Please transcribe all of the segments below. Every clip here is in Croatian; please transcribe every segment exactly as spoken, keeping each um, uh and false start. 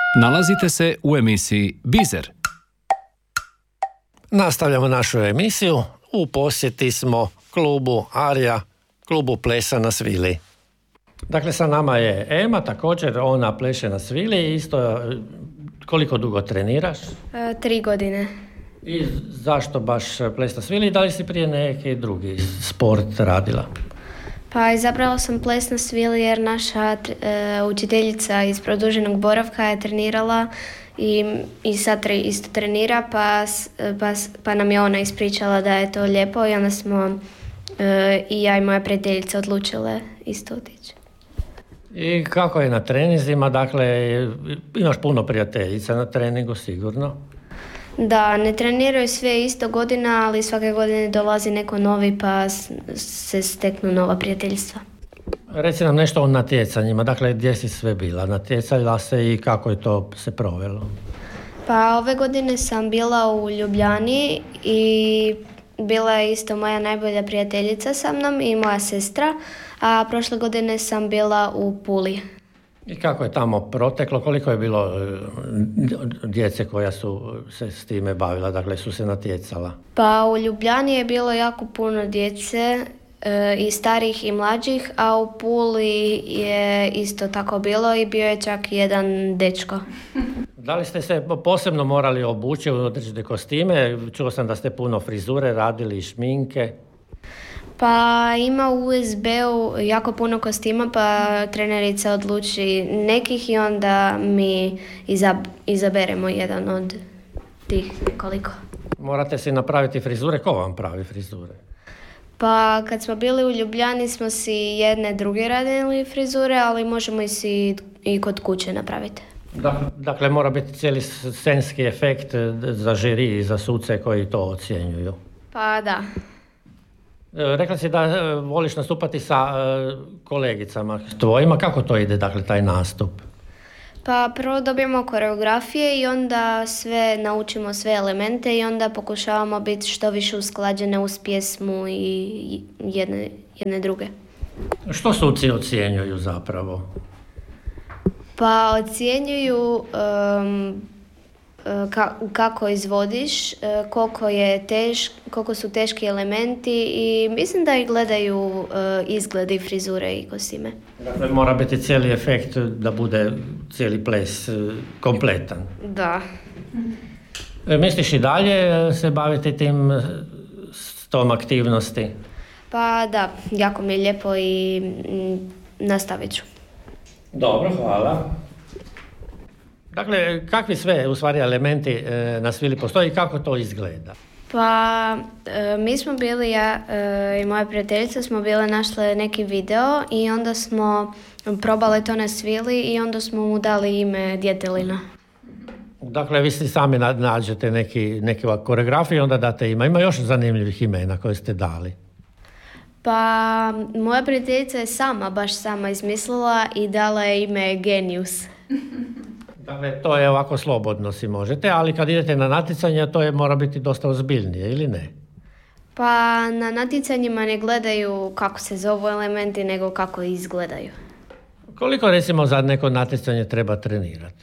Nalazite se u emisiji Bizer. Nastavljamo našu emisiju. U posjeti smo klubu Arija, klubu plesa na svili. Dakle, sa nama je Ema, također ona pleše na svili. Isto, koliko dugo treniraš? E, tri godine. I zašto baš ples na svili? Da li si prije neki drugi sport radila? Pa zapravo sam ples na svili jer naša e, učiteljica iz produženog boravka je trenirala i, i sad tre, isto trenira, pa, pa, pa nam je ona ispričala da je to lijepo i onda smo e, i ja i moja prijateljica odlučile isto otići. I kako je na treninzima? Dakle, imaš puno prijateljica na treningu sigurno? Da, ne treniraju sve isto godina, ali svake godine dolazi neko novi pa se steknu nova prijateljstva. Reci nam nešto o natjecanjima, dakle gdje si sve bila, natjecala se i kako je to se provelo? Pa ove godine sam bila u Ljubljani i bila je isto moja najbolja prijateljica sa mnom i moja sestra, a prošle godine sam bila u Puli. I kako je tamo proteklo, koliko je bilo djece koja su se s time bavila, dakle su se natjecala? Pa u Ljubljani je bilo jako puno djece, e, i starih i mlađih, a u Puli je isto tako bilo i bio je čak jedan dečko. Da li ste se posebno morali obući u određene kostime? Čuo sam da ste puno frizure radili i šminke. Pa ima u U S B-u jako puno kostima, pa trenerica odluči nekih i onda mi izab, izaberemo jedan od tih nekoliko. Morate si napraviti frizure, ko vam pravi frizure? Pa kad smo bili u Ljubljani smo si jedne druge radili frizure, ali možemo i si i kod kuće napraviti. Dakle, mora biti cijeli scenski efekt za žiri i za suce koji to ocjenjuju. Pa da. Rekla si da voliš nastupati sa kolegicama tvojima. Kako to ide, dakle, taj nastup? Pa prvo dobijemo koreografije i onda sve naučimo sve elemente i onda pokušavamo biti što više usklađene uz pjesmu i jedne, jedne druge. Što suci ocjenjuju zapravo? Pa ocjenjuju um, Ka, kako izvodiš, koliko je teš, koliko su teški elementi i mislim da ih gledaju uh, izgledi, frizure i kostime. Dakle, mora biti cijeli efekt da bude cijeli ples uh, kompletan. Da. E, misliš i dalje se baviti tim s tom aktivnosti? Pa da, jako mi je lijepo i m, nastavit ću. Dobro, hvala. Dakle, kakvi sve u stvari elementi e, na svili postoji i kako to izgleda? Pa e, mi smo bili, ja e, i moja prijateljica smo bile našle neki video i onda smo probale to na svili i onda smo mu dali ime Djetelina. Dakle, vi si sami nađete neki, neki koreografiju i onda date ima. Ima još zanimljivih imena koje ste dali? Pa moja prijateljica je sama, baš sama izmislila i dala je ime Genius. Dakle, to je ovako slobodno si možete, ali kad idete na natjecanje, to je mora biti dosta ozbiljnije, ili ne? Pa na natjecanjima ne gledaju kako se zovu elementi, nego kako izgledaju. Koliko, recimo, za neko natjecanje treba trenirati?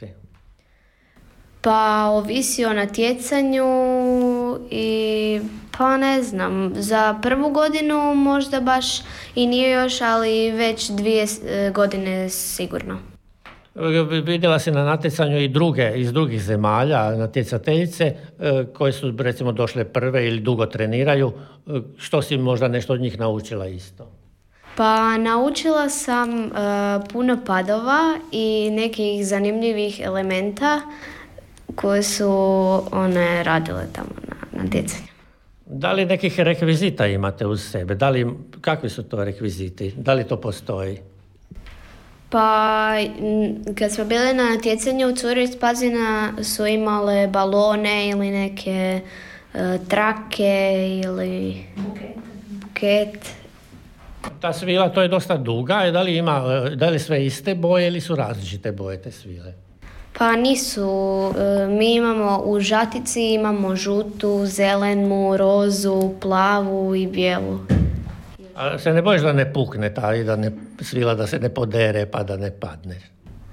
Pa ovisi o natjecanju i pa ne znam, za prvu godinu možda baš i nije još, ali već dvije godine sigurno. Vidjela si na natjecanju i druge iz drugih zemalja, natjecateljice koje su recimo došle prve ili dugo treniraju. Što si možda nešto od njih naučila isto? Pa naučila sam uh, puno padova i nekih zanimljivih elementa koje su one radile tamo na natjecanju. Da li nekih rekvizita imate uz sebe? Da li, kakvi su to rekviziti? Da li to postoji? Pa kad smo bili na natjecanju, cure iz Pazina su imale balone ili neke uh, trake ili buket. buket. Ta svila, to je dosta duga. Da li ima, da li sve iste boje ili su različite boje te svile? Pa nisu. Mi imamo u žatici imamo žutu, zelenu, rozu, plavu i bijelu. A se ne bojiš da ne pukne ta i da ne svila, da se ne podere pa da ne padne?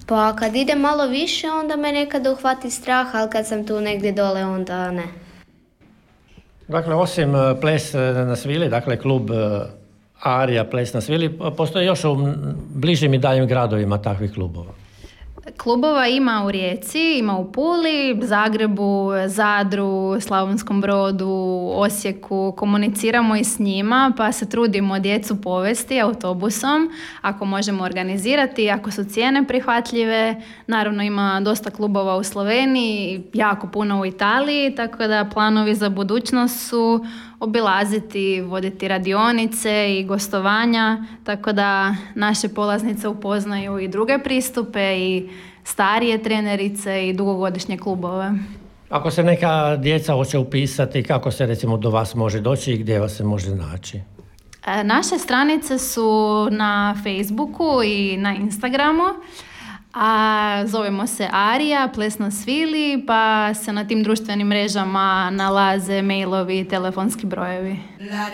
Pa kad ide malo više, onda me nekada uhvati strah, ali kad sam tu negdje dole, onda ne. Dakle, osim ples na svili, dakle klub Arija ples na svili, postoje još u bližim i daljim gradovima takvih klubova. Klubova ima u Rijeci, ima u Puli, Zagrebu, Zadru, Slavonskom Brodu, Osijeku. Komuniciramo i s njima, pa se trudimo djecu povesti autobusom ako možemo organizirati, ako su cijene prihvatljive. Naravno ima dosta klubova u Sloveniji, jako puno u Italiji, tako da planovi za budućnost su obilaziti, voditi radionice i gostovanja, tako da naše polaznice upoznaju i druge pristupe i starije trenerice i dugogodišnje klubove. Ako se neka djeca hoće upisati, kako se recimo do vas može doći i gdje vas se može naći? E, naše stranice su na Facebooku i na Instagramu, a zovemo se Arija, ples na svili, pa se na tim društvenim mrežama nalaze mailovi i telefonski brojevi.